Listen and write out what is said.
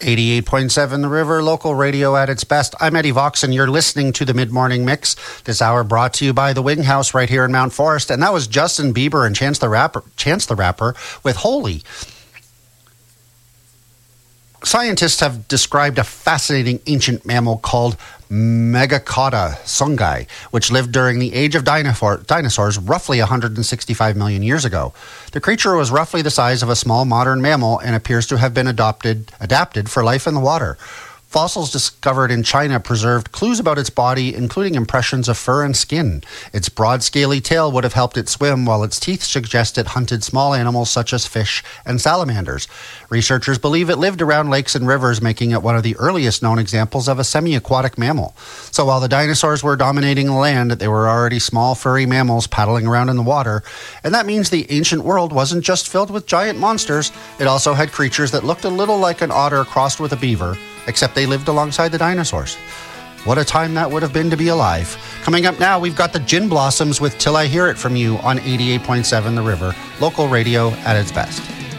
88.7 The River, local radio at its best. I'm Eddie Vox, and you're listening to the Mid-Morning Mix. This hour brought to you by the Wing House right here in Mount Forest. And that was Justin Bieber and Chance the Rapper with Holy. Scientists have described a fascinating ancient mammal called Megacauda songai, which lived during the age of dinosaurs roughly 165 million years ago. The creature was roughly the size of a small modern mammal and appears to have been adapted for life in the water. Fossils discovered in China preserved clues about its body, including impressions of fur and skin. Its broad, scaly tail would have helped it swim, while its teeth suggest it hunted small animals such as fish and salamanders. Researchers believe it lived around lakes and rivers, making it one of the earliest known examples of a semi-aquatic mammal. So while the dinosaurs were dominating the land, they were already small, furry mammals paddling around in the water. And that means the ancient world wasn't just filled with giant monsters. It also had creatures that looked a little like an otter crossed with a beaver, except they lived alongside the dinosaurs. What a time that would have been to be alive. Coming up now, we've got the Gin Blossoms with Till I Hear It From You on 88.7 The River, local radio at its best.